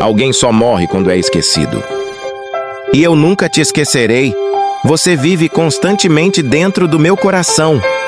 Alguém só morre quando é esquecido. E eu nunca te esquecerei. Você vive constantemente dentro do meu coração.